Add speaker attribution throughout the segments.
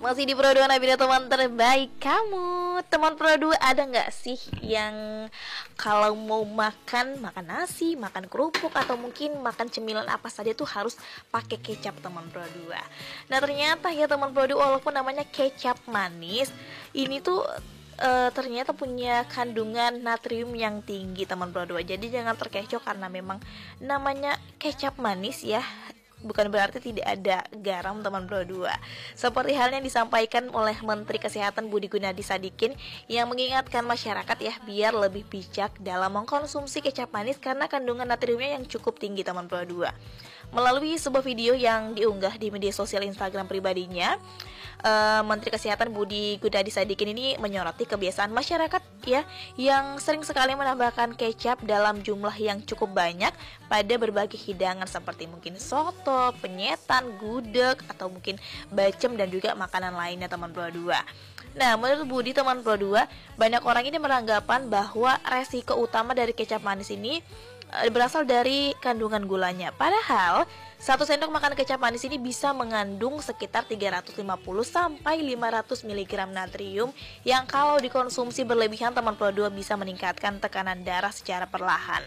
Speaker 1: Masih di Pro 2 Nabila, teman terbaik kamu. Teman Pro 2, ada nggak sih yang kalau mau makan nasi, makan kerupuk, atau mungkin makan cemilan apa saja tuh harus pakai kecap, teman Pro 2? Nah ternyata ya teman Pro 2, walaupun namanya kecap manis, ini tuh ternyata punya kandungan natrium yang tinggi, teman Pro 2. Jadi jangan terkecoh karena memang namanya kecap manis ya, bukan berarti tidak ada garam, teman Pro 2. Seperti halnya disampaikan oleh Menteri Kesehatan Budi Gunadi Sadikin yang mengingatkan masyarakat ya biar lebih bijak dalam mengkonsumsi kecap manis karena kandungan natriumnya yang cukup tinggi, teman Pro 2. Melalui sebuah video yang diunggah di media sosial Instagram pribadinya, Menteri Kesehatan Budi Gunadi Sadikin ini menyoroti kebiasaan masyarakat ya yang sering sekali menambahkan kecap dalam jumlah yang cukup banyak pada berbagai hidangan seperti mungkin soto, penyetan, gudeg, atau mungkin bacem dan juga makanan lainnya, teman Pro 2. Nah, menurut Budi, teman Pro 2, banyak orang ini beranggapan bahwa resiko utama dari kecap manis ini berasal dari kandungan gulanya. Padahal 1 sendok makan kecap manis ini bisa mengandung sekitar 350 sampai 500 mg natrium yang kalau dikonsumsi berlebihan, teman Pro 2, bisa meningkatkan tekanan darah secara perlahan.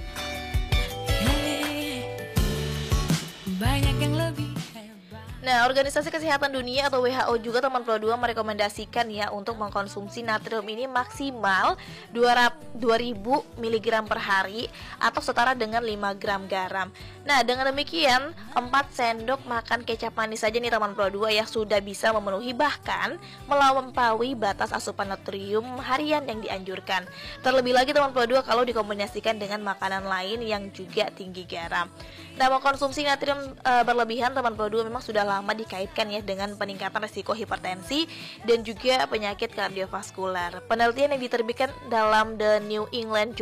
Speaker 1: Banyak yang lebih. Nah, Organisasi Kesehatan Dunia atau WHO juga, teman Pro 2, merekomendasikan ya untuk mengkonsumsi natrium ini maksimal 2000 mg per hari atau setara dengan 5 gram garam. Nah, dengan demikian 4 sendok makan kecap manis saja nih, teman Pro 2 ya sudah bisa memenuhi bahkan melampaui batas asupan natrium harian yang dianjurkan. Terlebih lagi, teman Pro 2, kalau dikombinasikan dengan makanan lain yang juga tinggi garam. Nah, mengkonsumsi natrium berlebihan, teman Pro 2, memang sudah lama dikaitkan ya dengan peningkatan risiko hipertensi dan juga penyakit kardiovaskular. Penelitian yang diterbitkan dalam The New England